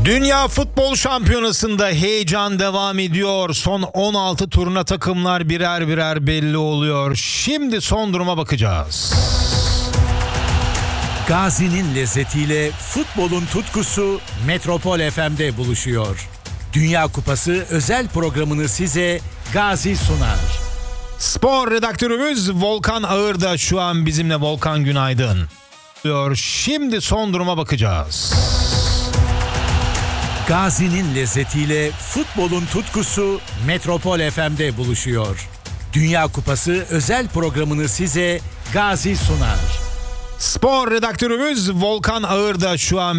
Dünya Futbol Şampiyonası'nda heyecan devam ediyor. Son 16 turuna takımlar birer birer belli oluyor. Şimdi son duruma bakacağız. Gazi'nin lezzetiyle futbolun tutkusu Metropol FM'de buluşuyor. Dünya Kupası özel programını size Gazi sunar. Spor redaktörümüz Volkan Ağır da şu an bizimle. Volkan, günaydın. Şimdi son duruma bakacağız. Gazi'nin lezzetiyle futbolun tutkusu Metropol FM'de buluşuyor. Dünya Kupası özel programını size Gazi sunar. Spor redaktörümüz Volkan Ağır da şu an